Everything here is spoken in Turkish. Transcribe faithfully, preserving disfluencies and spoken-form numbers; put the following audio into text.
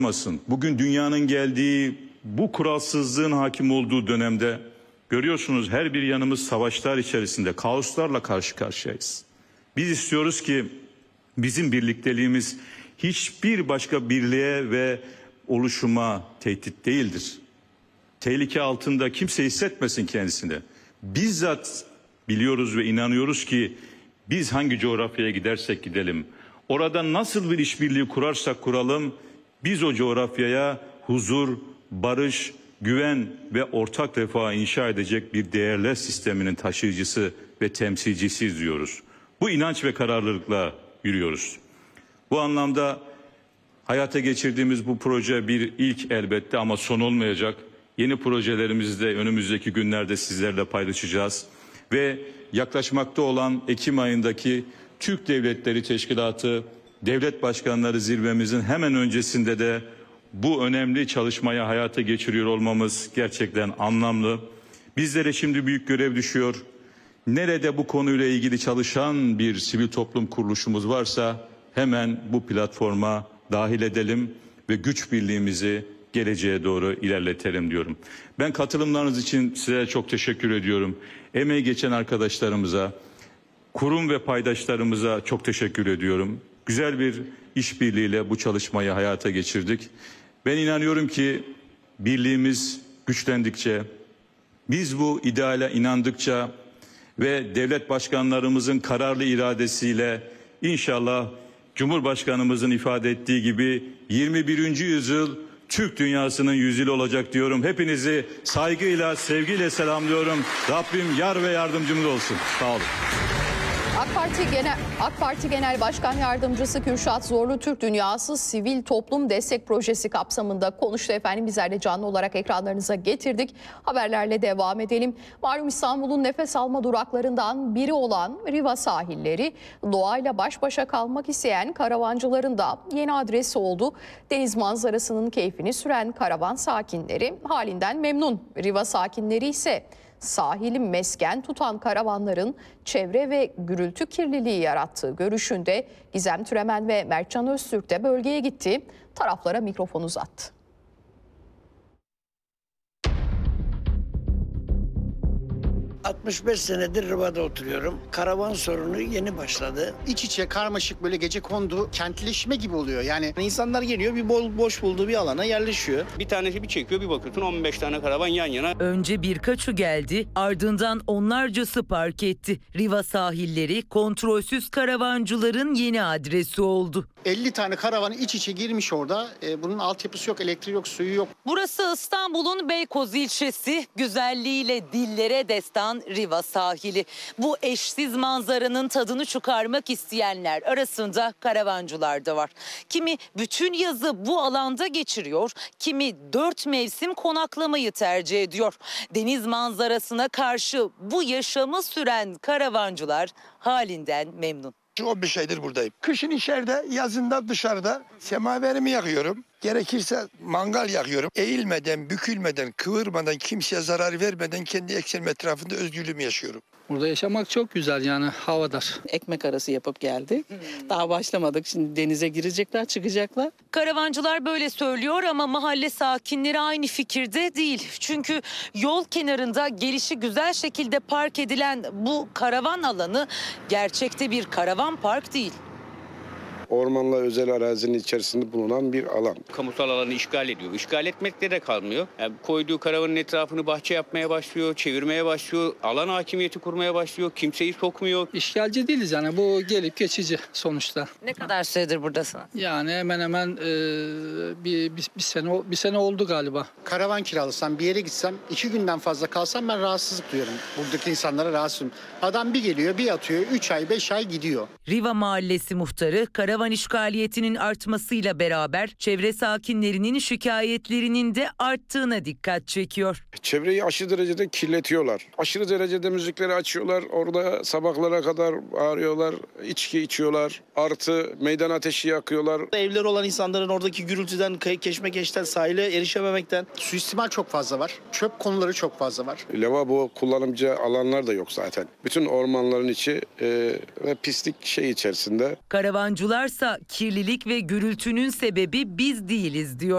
Bugün dünyanın geldiği bu kuralsızlığın hakim olduğu dönemde görüyorsunuz her bir yanımız savaşlar içerisinde, kaoslarla karşı karşıyayız. Biz istiyoruz ki bizim birlikteliğimiz hiçbir başka birliğe ve oluşuma tehdit değildir. Tehlike altında kimse hissetmesin kendisini. Bizzat biliyoruz ve inanıyoruz ki biz hangi coğrafyaya gidersek gidelim, orada nasıl bir işbirliği kurarsak kuralım, biz o coğrafyaya huzur, barış, güven ve ortak refah inşa edecek bir değerler sisteminin taşıyıcısı ve temsilcisiyiz diyoruz. Bu inanç ve kararlılıkla yürüyoruz. Bu anlamda hayata geçirdiğimiz bu proje bir ilk elbette ama son olmayacak. Yeni projelerimizi de önümüzdeki günlerde sizlerle paylaşacağız. Ve yaklaşmakta olan Ekim ayındaki Türk Devletleri Teşkilatı Devlet Başkanları zirvemizin hemen öncesinde de bu önemli çalışmayı hayata geçiriyor olmamız gerçekten anlamlı. Bizlere şimdi büyük görev düşüyor. Nerede bu konuyla ilgili çalışan bir sivil toplum kuruluşumuz varsa hemen bu platforma dahil edelim ve güç birliğimizi geleceğe doğru ilerletelim diyorum. Ben katılımlarınız için size çok teşekkür ediyorum. Emeği geçen arkadaşlarımıza, kurum ve paydaşlarımıza çok teşekkür ediyorum. Güzel bir işbirliğiyle bu çalışmayı hayata geçirdik. Ben inanıyorum ki birliğimiz güçlendikçe, biz bu ideale inandıkça ve devlet başkanlarımızın kararlı iradesiyle inşallah Cumhurbaşkanımızın ifade ettiği gibi yirmi birinci yüzyıl Türk dünyasının yüzyılı olacak diyorum. Hepinizi saygıyla, sevgiyle selamlıyorum. Rabbim yar ve yardımcımız olsun. Sağ olun. AK Parti Genel AK Parti Genel Başkan Yardımcısı Kürşat Zorlu Türk Dünyası Sivil Toplum Destek Projesi kapsamında konuştu efendim. Bizler de canlı olarak ekranlarınıza getirdik. Haberlerle devam edelim. Malum İstanbul'un nefes alma duraklarından biri olan Riva sahilleri doğayla baş başa kalmak isteyen karavancıların da yeni adresi oldu. Deniz manzarasının keyfini süren karavan sakinleri halinden memnun. Riva sakinleri ise sahili mesken tutan karavanların çevre ve gürültü kirliliği yarattığı görüşünde. Gizem Türemen ve Mertcan Öztürk de bölgeye gitti. Taraflara mikrofon uzattı. altmış beş senedir Riva'da oturuyorum. Karavan sorunu yeni başladı. İç içe karmaşık böyle gecekondu kentleşme gibi oluyor. Yani insanlar geliyor bir bol boş bulduğu bir alana yerleşiyor. Bir tanesi bir çekiyor bir bakıyorsun on beş tane karavan yan yana. Önce birkaçı geldi, ardından onlarcası park etti. Riva sahilleri kontrolsüz karavancıların yeni adresi oldu. elli tane karavan iç içe girmiş orada. E, bunun altyapısı yok, elektriği yok, suyu yok. Burası İstanbul'un Beykoz ilçesi, güzelliğiyle dillere destan Riva sahili. Bu eşsiz manzaranın tadını çıkarmak isteyenler arasında karavancılar da var. Kimi bütün yazı bu alanda geçiriyor, kimi dört mevsim konaklamayı tercih ediyor. Deniz manzarasına karşı bu yaşamı süren karavancılar halinden memnun. on beş aydır buradayım. Kışın içeride, yazında dışarıda semaverimi yakıyorum. Gerekirse mangal yakıyorum. Eğilmeden, bükülmeden, kıvırmadan, kimseye zarar vermeden kendi eksenim etrafında özgürlüğümü yaşıyorum. Burada yaşamak çok güzel yani havadar. Ekmek arası yapıp geldik. Daha başlamadık. Şimdi denize girecekler, çıkacaklar. Karavancılar böyle söylüyor ama mahalle sakinleri aynı fikirde değil. Çünkü yol kenarında gelişi güzel şekilde park edilen bu karavan alanı gerçekte bir karavan park değil. Ormanla özel arazinin içerisinde bulunan bir alan. Kamusal alanı işgal ediyor. İşgal etmekle de kalmıyor. Yani koyduğu karavanın etrafını bahçe yapmaya başlıyor, çevirmeye başlıyor, alan hakimiyeti kurmaya başlıyor, kimseyi sokmuyor. İşgalci değiliz yani, bu gelip geçici sonuçta. Ne kadar süredir buradasın? Yani hemen hemen e, bir, bir, bir sene bir sene oldu galiba. Karavan kiralasam, bir yere gitsem, iki günden fazla kalsam ben rahatsızlık duyuyorum. Buradaki insanlara rahatsızım. Adam bir geliyor, bir atıyor, üç ay, beş ay gidiyor. Riva Mahallesi muhtarı karavan işgaliyetinin artmasıyla beraber çevre sakinlerinin şikayetlerinin de arttığına dikkat çekiyor. Çevreyi aşırı derecede kirletiyorlar. Aşırı derecede müzikleri açıyorlar. Orada sabahlara kadar bağırıyorlar, içki içiyorlar. Artı meydan ateşi yakıyorlar. Evleri olan insanların oradaki gürültüden, keşmekeşten, sahile erişememekten suistimal çok fazla var. Çöp konuları çok fazla var. Lavabo kullanımcı alanlar da yok zaten. Bütün ormanların içi e, ve pislik şey içerisinde. Karavancılarsa kirlilik ve gürültünün sebebi biz değiliz diyor.